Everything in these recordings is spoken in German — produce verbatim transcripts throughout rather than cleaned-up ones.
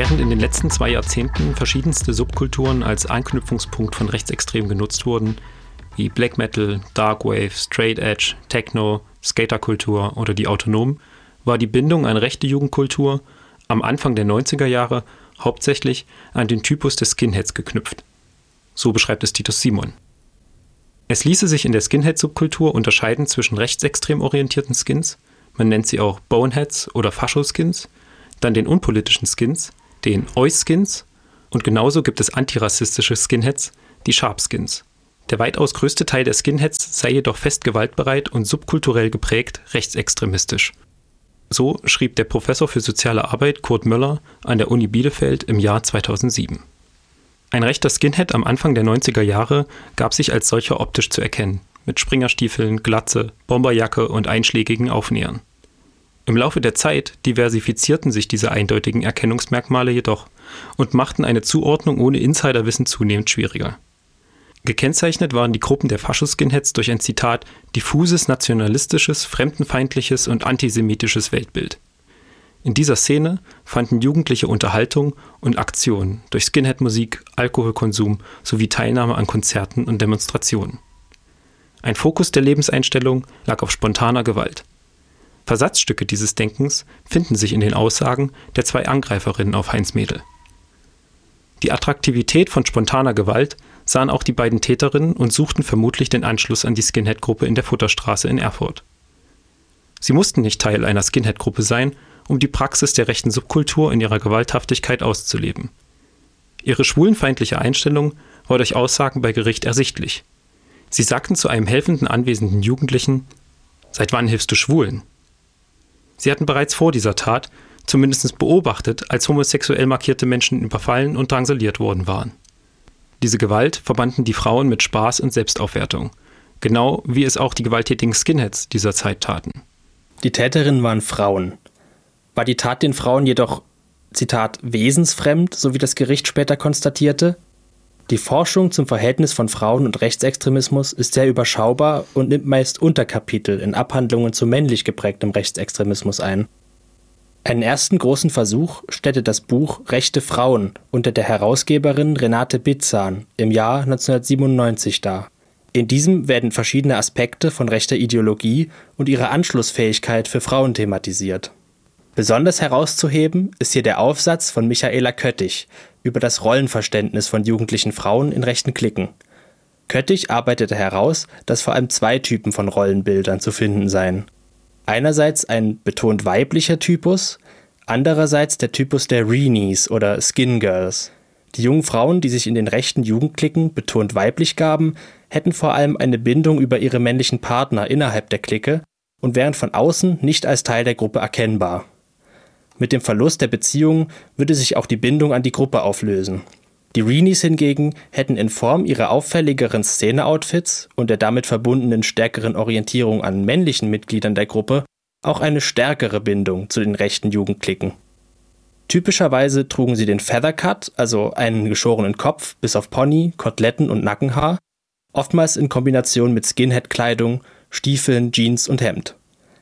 Während in den letzten zwei Jahrzehnten verschiedenste Subkulturen als Anknüpfungspunkt von Rechtsextremen genutzt wurden, wie Black Metal, Dark Wave, Straight Edge, Techno, Skaterkultur oder die Autonomen, war die Bindung an rechte Jugendkultur am Anfang der neunziger Jahre hauptsächlich an den Typus des Skinheads geknüpft. So beschreibt es Titus Simon. Es ließe sich in der Skinhead-Subkultur unterscheiden zwischen rechtsextrem orientierten Skins, man nennt sie auch Boneheads oder Fascho-Skins, dann den unpolitischen Skins, den Oi-Skins, und genauso gibt es antirassistische Skinheads, die Sharp-Skins. Der weitaus größte Teil der Skinheads sei jedoch fest gewaltbereit und subkulturell geprägt rechtsextremistisch. So schrieb der Professor für soziale Arbeit Kurt Möller an der Uni Bielefeld im Jahr zweitausendsieben. Ein rechter Skinhead am Anfang der neunziger Jahre gab sich als solcher optisch zu erkennen, mit Springerstiefeln, Glatze, Bomberjacke und einschlägigen Aufnähern. Im Laufe der Zeit diversifizierten sich diese eindeutigen Erkennungsmerkmale jedoch und machten eine Zuordnung ohne Insiderwissen zunehmend schwieriger. Gekennzeichnet waren die Gruppen der Fascho-Skinheads durch ein Zitat diffuses, nationalistisches, fremdenfeindliches und antisemitisches Weltbild. In dieser Szene fanden Jugendliche Unterhaltung und Aktion durch Skinhead-Musik, Alkoholkonsum sowie Teilnahme an Konzerten und Demonstrationen. Ein Fokus der Lebenseinstellung lag auf spontaner Gewalt. Versatzstücke dieses Denkens finden sich in den Aussagen der zwei Angreiferinnen auf Heinz Mädel. Die Attraktivität von spontaner Gewalt sahen auch die beiden Täterinnen und suchten vermutlich den Anschluss an die Skinhead-Gruppe in der Futterstraße in Erfurt. Sie mussten nicht Teil einer Skinhead-Gruppe sein, um die Praxis der rechten Subkultur in ihrer Gewalthaftigkeit auszuleben. Ihre schwulenfeindliche Einstellung war durch Aussagen bei Gericht ersichtlich. Sie sagten zu einem helfenden anwesenden Jugendlichen: „Seit wann hilfst du Schwulen?“ Sie hatten bereits vor dieser Tat zumindest beobachtet, als homosexuell markierte Menschen überfallen und drangsaliert worden waren. Diese Gewalt verbanden die Frauen mit Spaß und Selbstaufwertung, genau wie es auch die gewalttätigen Skinheads dieser Zeit taten. Die Täterinnen waren Frauen. War die Tat den Frauen jedoch, Zitat, wesensfremd, so wie das Gericht später konstatierte? Die Forschung zum Verhältnis von Frauen und Rechtsextremismus ist sehr überschaubar und nimmt meist Unterkapitel in Abhandlungen zu männlich geprägtem Rechtsextremismus ein. Einen ersten großen Versuch stellte das Buch Rechte Frauen unter der Herausgeberin Renate Bitzahn im Jahr neunzehnhundertsiebenundneunzig dar. In diesem werden verschiedene Aspekte von rechter Ideologie und ihre Anschlussfähigkeit für Frauen thematisiert. Besonders herauszuheben ist hier der Aufsatz von Michaela Köttich über das Rollenverständnis von jugendlichen Frauen in rechten Cliquen. Köttich arbeitete heraus, dass vor allem zwei Typen von Rollenbildern zu finden seien. Einerseits ein betont weiblicher Typus, andererseits der Typus der Reenies oder Skin Girls. Die jungen Frauen, die sich in den rechten Jugendcliquen betont weiblich gaben, hätten vor allem eine Bindung über ihre männlichen Partner innerhalb der Clique und wären von außen nicht als Teil der Gruppe erkennbar. Mit dem Verlust der Beziehung würde sich auch die Bindung an die Gruppe auflösen. Die Reenies hingegen hätten in Form ihrer auffälligeren Szene-Outfits und der damit verbundenen stärkeren Orientierung an männlichen Mitgliedern der Gruppe auch eine stärkere Bindung zu den rechten Jugendcliquen. Typischerweise trugen sie den Feathercut, also einen geschorenen Kopf bis auf Pony, Koteletten und Nackenhaar, oftmals in Kombination mit Skinhead-Kleidung, Stiefeln, Jeans und Hemd.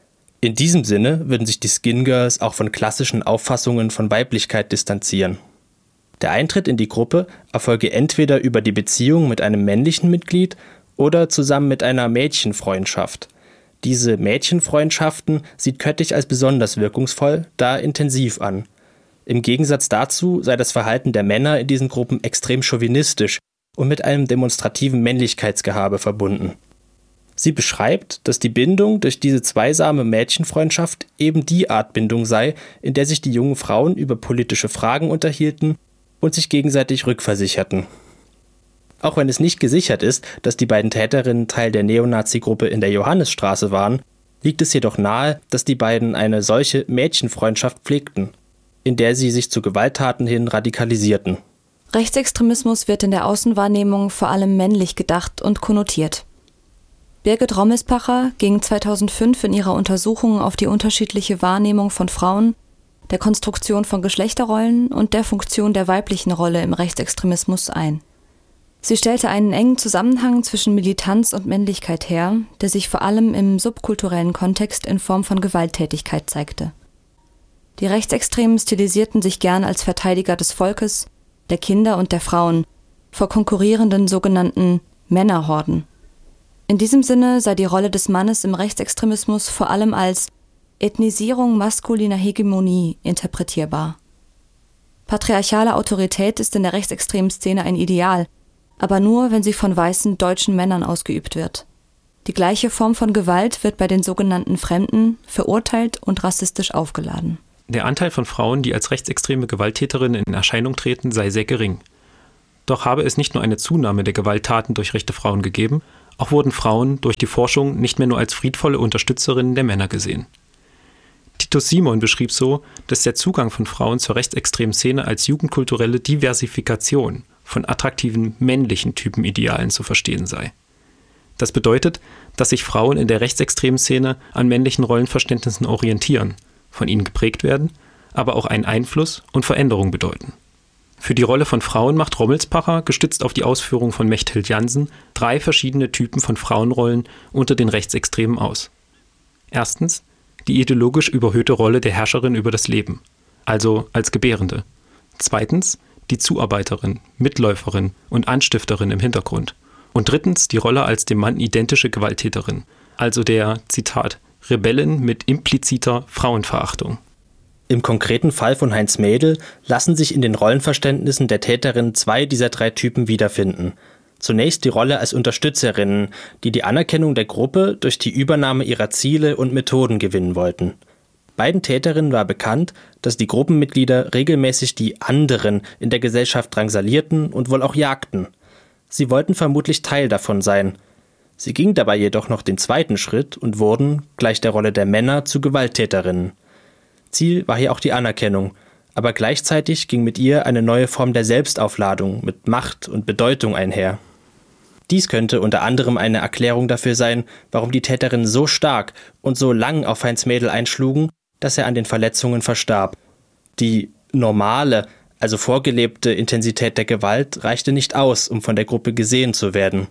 In diesem Sinne würden sich die Skin Girls auch von klassischen Auffassungen von Weiblichkeit distanzieren. Der Eintritt in die Gruppe erfolge entweder über die Beziehung mit einem männlichen Mitglied oder zusammen mit einer Mädchenfreundschaft. Diese Mädchenfreundschaften sieht Köttich als besonders wirkungsvoll, da intensiv an. Im Gegensatz dazu sei das Verhalten der Männer in diesen Gruppen extrem chauvinistisch und mit einem demonstrativen Männlichkeitsgehabe verbunden. Sie beschreibt, dass die Bindung durch diese zweisame Mädchenfreundschaft eben die Art Bindung sei, in der sich die jungen Frauen über politische Fragen unterhielten und sich gegenseitig rückversicherten. Auch wenn es nicht gesichert ist, dass die beiden Täterinnen Teil der Neonazi-Gruppe in der Johannisstraße waren, liegt es jedoch nahe, dass die beiden eine solche Mädchenfreundschaft pflegten, in der sie sich zu Gewalttaten hin radikalisierten. Rechtsextremismus wird in der Außenwahrnehmung vor allem männlich gedacht und konnotiert. Birgit Rommelspacher ging zweitausendfünf in ihrer Untersuchung auf die unterschiedliche Wahrnehmung von Frauen, der Konstruktion von Geschlechterrollen und der Funktion der weiblichen Rolle im Rechtsextremismus ein. Sie stellte einen engen Zusammenhang zwischen Militanz und Männlichkeit her, der sich vor allem im subkulturellen Kontext in Form von Gewalttätigkeit zeigte. Die Rechtsextremen stilisierten sich gern als Verteidiger des Volkes, der Kinder und der Frauen vor konkurrierenden sogenannten Männerhorden. In diesem Sinne sei die Rolle des Mannes im Rechtsextremismus vor allem als Ethnisierung maskuliner Hegemonie interpretierbar. Patriarchale Autorität ist in der rechtsextremen Szene ein Ideal, aber nur, wenn sie von weißen deutschen Männern ausgeübt wird. Die gleiche Form von Gewalt wird bei den sogenannten Fremden verurteilt und rassistisch aufgeladen. Der Anteil von Frauen, die als rechtsextreme Gewalttäterinnen in Erscheinung treten, sei sehr gering. Doch habe es nicht nur eine Zunahme der Gewalttaten durch rechte Frauen gegeben, auch wurden Frauen durch die Forschung nicht mehr nur als friedvolle Unterstützerinnen der Männer gesehen. Titus Simon beschrieb so, dass der Zugang von Frauen zur rechtsextremen Szene als jugendkulturelle Diversifikation von attraktiven männlichen Typenidealen zu verstehen sei. Das bedeutet, dass sich Frauen in der rechtsextremen Szene an männlichen Rollenverständnissen orientieren, von ihnen geprägt werden, aber auch einen Einfluss und Veränderung bedeuten. Für die Rolle von Frauen macht Rommelspacher, gestützt auf die Ausführungen von Mechthild Jansen, drei verschiedene Typen von Frauenrollen unter den Rechtsextremen aus. Erstens die ideologisch überhöhte Rolle der Herrscherin über das Leben, also als Gebärende. Zweitens die Zuarbeiterin, Mitläuferin und Anstifterin im Hintergrund. Und drittens die Rolle als dem Mann identische Gewalttäterin, also der, Zitat, Rebellin mit impliziter Frauenverachtung. Im konkreten Fall von Heinz Mädel lassen sich in den Rollenverständnissen der Täterin zwei dieser drei Typen wiederfinden. Zunächst die Rolle als Unterstützerinnen, die die Anerkennung der Gruppe durch die Übernahme ihrer Ziele und Methoden gewinnen wollten. Beiden Täterinnen war bekannt, dass die Gruppenmitglieder regelmäßig die anderen in der Gesellschaft drangsalierten und wohl auch jagten. Sie wollten vermutlich Teil davon sein. Sie gingen dabei jedoch noch den zweiten Schritt und wurden, gleich der Rolle der Männer, zu Gewalttäterinnen. Ziel war hier auch die Anerkennung, aber gleichzeitig ging mit ihr eine neue Form der Selbstaufladung mit Macht und Bedeutung einher. Dies könnte unter anderem eine Erklärung dafür sein, warum die Täterinnen so stark und so lang auf Heinz Mädel einschlugen, dass er an den Verletzungen verstarb. Die normale, also vorgelebte Intensität der Gewalt reichte nicht aus, um von der Gruppe gesehen zu werden.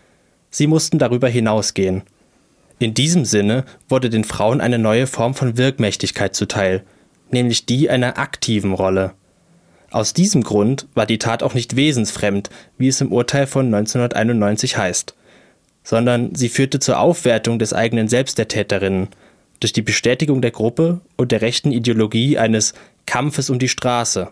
Sie mussten darüber hinausgehen. In diesem Sinne wurde den Frauen eine neue Form von Wirkmächtigkeit zuteil, nämlich die einer aktiven Rolle. Aus diesem Grund war die Tat auch nicht wesensfremd, wie es im Urteil von neunzehnhunderteinundneunzig heißt, sondern sie führte zur Aufwertung des eigenen Selbst der Täterinnen, durch die Bestätigung der Gruppe und der rechten Ideologie eines Kampfes um die Straße.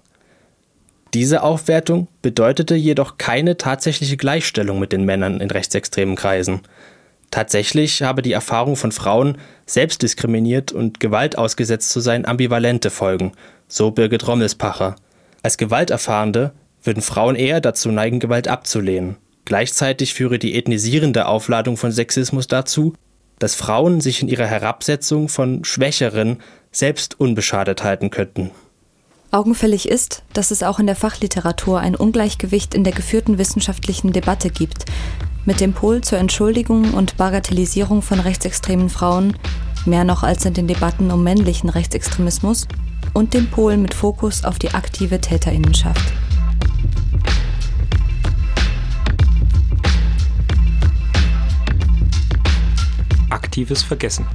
Diese Aufwertung bedeutete jedoch keine tatsächliche Gleichstellung mit den Männern in rechtsextremen Kreisen. Tatsächlich habe die Erfahrung von Frauen, selbstdiskriminiert und Gewalt ausgesetzt zu sein, ambivalente Folgen, so Birgit Rommelspacher. Als Gewalterfahrende würden Frauen eher dazu neigen, Gewalt abzulehnen. Gleichzeitig führe die ethnisierende Aufladung von Sexismus dazu, dass Frauen sich in ihrer Herabsetzung von Schwächeren selbst unbeschadet halten könnten. Augenfällig ist, dass es auch in der Fachliteratur ein Ungleichgewicht in der geführten wissenschaftlichen Debatte gibt, mit dem Pol zur Entschuldigung und Bagatellisierung von rechtsextremen Frauen, mehr noch als in den Debatten um männlichen Rechtsextremismus, und dem Pol mit Fokus auf die aktive Täterinnenschaft. Aktives Vergessen.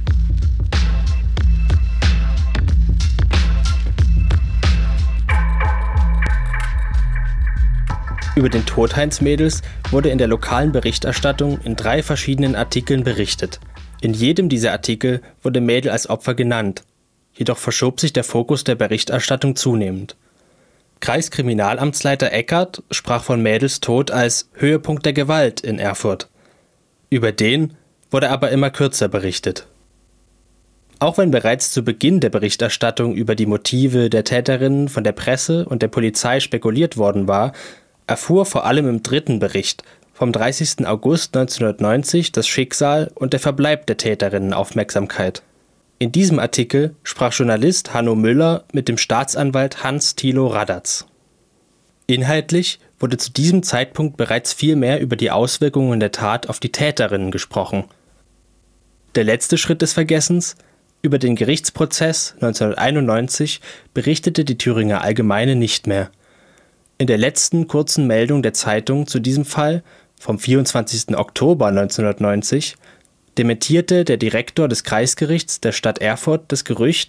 Über den Tod Heinz Mädels wurde in der lokalen Berichterstattung in drei verschiedenen Artikeln berichtet. In jedem dieser Artikel wurde Mädel als Opfer genannt. Jedoch verschob sich der Fokus der Berichterstattung zunehmend. Kreiskriminalamtsleiter Eckert sprach von Mädels Tod als Höhepunkt der Gewalt in Erfurt. Über den wurde aber immer kürzer berichtet. Auch wenn bereits zu Beginn der Berichterstattung über die Motive der Täterinnen von der Presse und der Polizei spekuliert worden war, erfuhr vor allem im dritten Bericht vom dreißigsten August neunzehnhundertneunzig das Schicksal und der Verbleib der Täterinnen Aufmerksamkeit. In diesem Artikel sprach Journalist Hanno Müller mit dem Staatsanwalt Hans Thilo Radatz. Inhaltlich wurde zu diesem Zeitpunkt bereits viel mehr über die Auswirkungen der Tat auf die Täterinnen gesprochen. Der letzte Schritt des Vergessens: über den Gerichtsprozess neunzehnhunderteinundneunzig berichtete die Thüringer Allgemeine nicht mehr. In der letzten kurzen Meldung der Zeitung zu diesem Fall vom vierundzwanzigsten Oktober neunzehnhundertneunzig dementierte der Direktor des Kreisgerichts der Stadt Erfurt das Gerücht,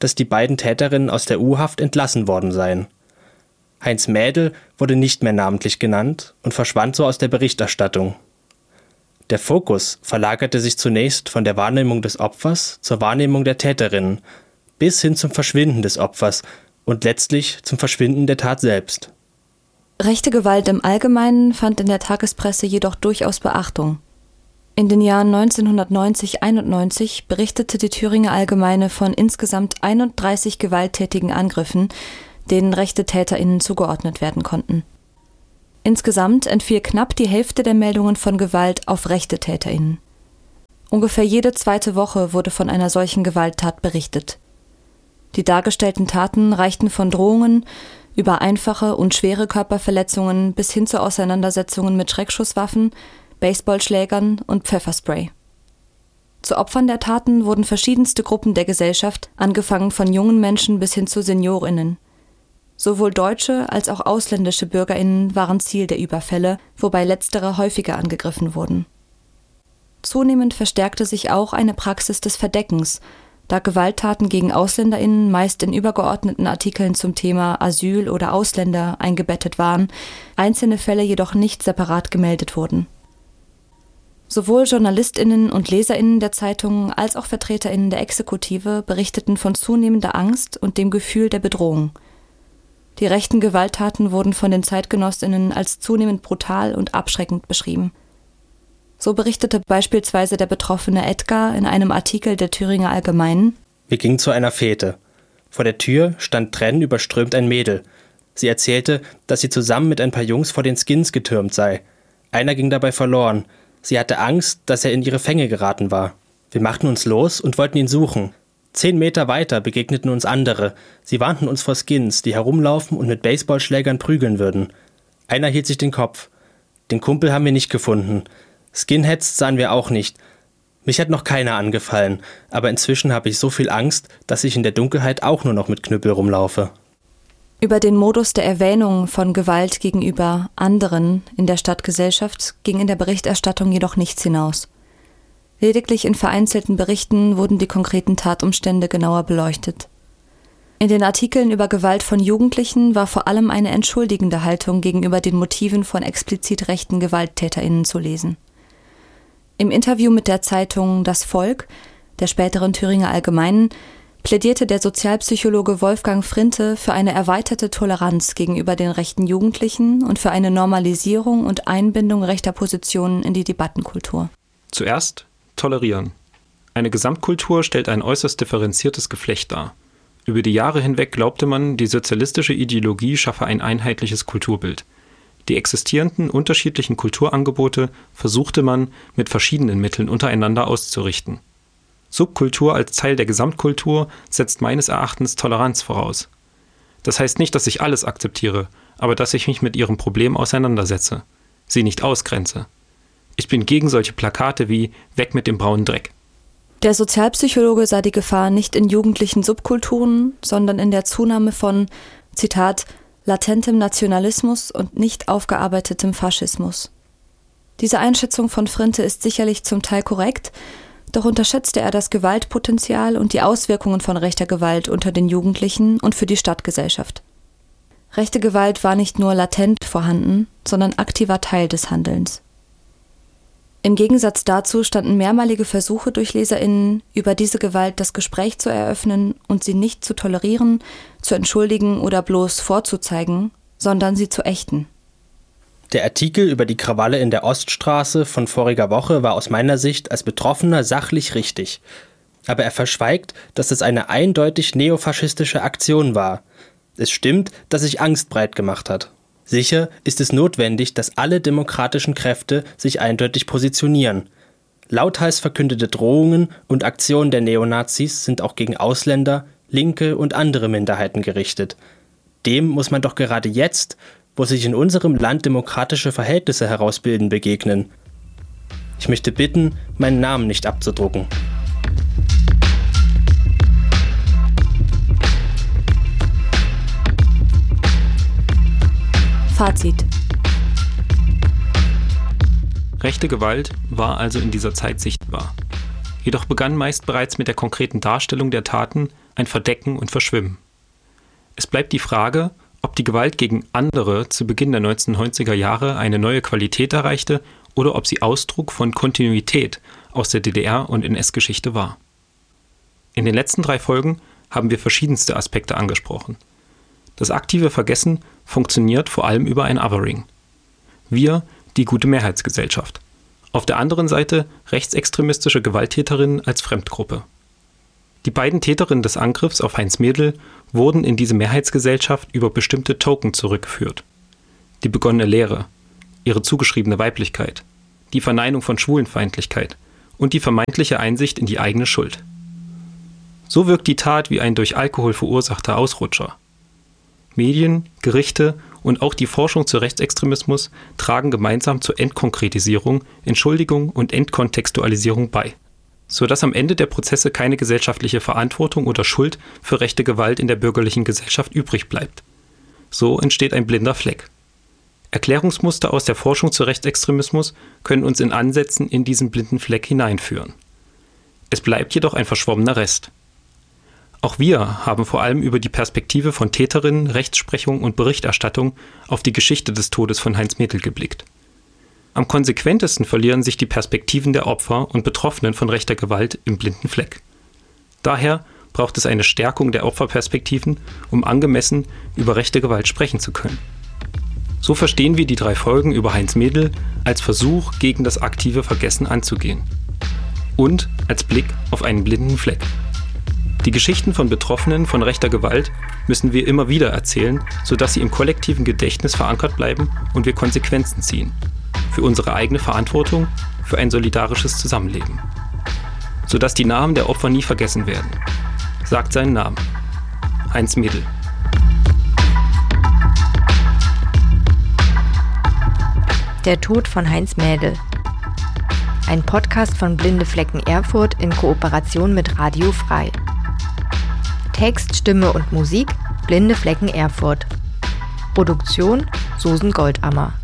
dass die beiden Täterinnen aus der U-Haft entlassen worden seien. Heinz Mädel wurde nicht mehr namentlich genannt und verschwand so aus der Berichterstattung. Der Fokus verlagerte sich zunächst von der Wahrnehmung des Opfers zur Wahrnehmung der Täterinnen, bis hin zum Verschwinden des Opfers und letztlich zum Verschwinden der Tat selbst. Rechte Gewalt im Allgemeinen fand in der Tagespresse jedoch durchaus Beachtung. In den Jahren neunzehnhundertneunzig einundneunzig berichtete die Thüringer Allgemeine von insgesamt einunddreißig gewalttätigen Angriffen, denen rechte TäterInnen zugeordnet werden konnten. Insgesamt entfiel knapp die Hälfte der Meldungen von Gewalt auf rechte TäterInnen. Ungefähr jede zweite Woche wurde von einer solchen Gewalttat berichtet. Die dargestellten Taten reichten von Drohungen über einfache und schwere Körperverletzungen bis hin zu Auseinandersetzungen mit Schreckschusswaffen, Baseballschlägern und Pfefferspray. Zu Opfern der Taten wurden verschiedenste Gruppen der Gesellschaft, angefangen von jungen Menschen bis hin zu SeniorInnen. Sowohl deutsche als auch ausländische BürgerInnen waren Ziel der Überfälle, wobei letztere häufiger angegriffen wurden. Zunehmend verstärkte sich auch eine Praxis des Verdeckens, da Gewalttaten gegen AusländerInnen meist in übergeordneten Artikeln zum Thema Asyl oder Ausländer eingebettet waren, einzelne Fälle jedoch nicht separat gemeldet wurden. Sowohl JournalistInnen und LeserInnen der Zeitungen als auch VertreterInnen der Exekutive berichteten von zunehmender Angst und dem Gefühl der Bedrohung. Die rechten Gewalttaten wurden von den ZeitgenossInnen als zunehmend brutal und abschreckend beschrieben. So berichtete beispielsweise der betroffene Edgar in einem Artikel der Thüringer Allgemeinen: Wir gingen zu einer Fete. Vor der Tür stand tränenüberströmt ein Mädel. Sie erzählte, dass sie zusammen mit ein paar Jungs vor den Skins getürmt sei. Einer ging dabei verloren. Sie hatte Angst, dass er in ihre Fänge geraten war. Wir machten uns los und wollten ihn suchen. Zehn Meter weiter begegneten uns andere. Sie warnten uns vor Skins, die herumlaufen und mit Baseballschlägern prügeln würden. Einer hielt sich den Kopf. Den Kumpel haben wir nicht gefunden. Skinheads sahen wir auch nicht. Mich hat noch keiner angefallen, aber inzwischen habe ich so viel Angst, dass ich in der Dunkelheit auch nur noch mit Knüppel rumlaufe. Über den Modus der Erwähnung von Gewalt gegenüber anderen in der Stadtgesellschaft ging in der Berichterstattung jedoch nichts hinaus. Lediglich in vereinzelten Berichten wurden die konkreten Tatumstände genauer beleuchtet. In den Artikeln über Gewalt von Jugendlichen war vor allem eine entschuldigende Haltung gegenüber den Motiven von explizit rechten GewalttäterInnen zu lesen. Im Interview mit der Zeitung Das Volk, der späteren Thüringer Allgemeinen, plädierte der Sozialpsychologe Wolfgang Frinte für eine erweiterte Toleranz gegenüber den rechten Jugendlichen und für eine Normalisierung und Einbindung rechter Positionen in die Debattenkultur. Zuerst tolerieren. Eine Gesamtkultur stellt ein äußerst differenziertes Geflecht dar. Über die Jahre hinweg glaubte man, die sozialistische Ideologie schaffe ein einheitliches Kulturbild. Die existierenden unterschiedlichen Kulturangebote versuchte man mit verschiedenen Mitteln untereinander auszurichten. Subkultur als Teil der Gesamtkultur setzt meines Erachtens Toleranz voraus. Das heißt nicht, dass ich alles akzeptiere, aber dass ich mich mit ihrem Problem auseinandersetze, sie nicht ausgrenze. Ich bin gegen solche Plakate wie »Weg mit dem braunen Dreck«. Der Sozialpsychologe sah die Gefahr nicht in jugendlichen Subkulturen, sondern in der Zunahme von, Zitat, latentem Nationalismus und nicht aufgearbeitetem Faschismus. Diese Einschätzung von Frinte ist sicherlich zum Teil korrekt, doch unterschätzte er das Gewaltpotenzial und die Auswirkungen von rechter Gewalt unter den Jugendlichen und für die Stadtgesellschaft. Rechte Gewalt war nicht nur latent vorhanden, sondern aktiver Teil des Handelns. Im Gegensatz dazu standen mehrmalige Versuche durch LeserInnen, über diese Gewalt das Gespräch zu eröffnen und sie nicht zu tolerieren, zu entschuldigen oder bloß vorzuzeigen, sondern sie zu ächten. Der Artikel über die Krawalle in der Oststraße von voriger Woche war aus meiner Sicht als Betroffener sachlich richtig. Aber er verschweigt, dass es eine eindeutig neofaschistische Aktion war. Es stimmt, dass sich Angst breit gemacht hat. Sicher ist es notwendig, dass alle demokratischen Kräfte sich eindeutig positionieren. Lauthals verkündete Drohungen und Aktionen der Neonazis sind auch gegen Ausländer, Linke und andere Minderheiten gerichtet. Dem muss man doch gerade jetzt, wo sich in unserem Land demokratische Verhältnisse herausbilden, begegnen. Ich möchte bitten, meinen Namen nicht abzudrucken. Fazit. Rechte Gewalt war also in dieser Zeit sichtbar. Jedoch begann meist bereits mit der konkreten Darstellung der Taten ein Verdecken und Verschwimmen. Es bleibt die Frage, ob die Gewalt gegen andere zu Beginn der neunzehnhundertneunziger Jahre eine neue Qualität erreichte oder ob sie Ausdruck von Kontinuität aus der D D R- und N S-Geschichte war. In den letzten drei Folgen haben wir verschiedenste Aspekte angesprochen. Das aktive Vergessen funktioniert vor allem über ein Othering. Wir, die gute Mehrheitsgesellschaft. Auf der anderen Seite rechtsextremistische Gewalttäterinnen als Fremdgruppe. Die beiden Täterinnen des Angriffs auf Heinz Mädel wurden in diese Mehrheitsgesellschaft über bestimmte Token zurückgeführt. Die begonnene Lehre, ihre zugeschriebene Weiblichkeit, die Verneinung von Schwulenfeindlichkeit und die vermeintliche Einsicht in die eigene Schuld. So wirkt die Tat wie ein durch Alkohol verursachter Ausrutscher. Medien, Gerichte und auch die Forschung zu Rechtsextremismus tragen gemeinsam zur Entkonkretisierung, Entschuldigung und Entkontextualisierung bei, sodass am Ende der Prozesse keine gesellschaftliche Verantwortung oder Schuld für rechte Gewalt in der bürgerlichen Gesellschaft übrig bleibt. So entsteht ein blinder Fleck. Erklärungsmuster aus der Forschung zu Rechtsextremismus können uns in Ansätzen in diesen blinden Fleck hineinführen. Es bleibt jedoch ein verschwommener Rest. Auch wir haben vor allem über die Perspektive von Täterinnen, Rechtsprechung und Berichterstattung auf die Geschichte des Todes von Heinz Mädel geblickt. Am konsequentesten verlieren sich die Perspektiven der Opfer und Betroffenen von rechter Gewalt im blinden Fleck. Daher braucht es eine Stärkung der Opferperspektiven, um angemessen über rechte Gewalt sprechen zu können. So verstehen wir die drei Folgen über Heinz Mädel als Versuch, gegen das aktive Vergessen anzugehen. Und als Blick auf einen blinden Fleck. Die Geschichten von Betroffenen von rechter Gewalt müssen wir immer wieder erzählen, sodass sie im kollektiven Gedächtnis verankert bleiben und wir Konsequenzen ziehen. Für unsere eigene Verantwortung, für ein solidarisches Zusammenleben. Sodass die Namen der Opfer nie vergessen werden. Sagt seinen Namen. Heinz Mädel. Der Tod von Heinz Mädel. Ein Podcast von Blinde Flecken Erfurt in Kooperation mit Radio Frei. Text, Stimme und Musik Blinde Flecken Erfurt. Produktion Susan Goldammer.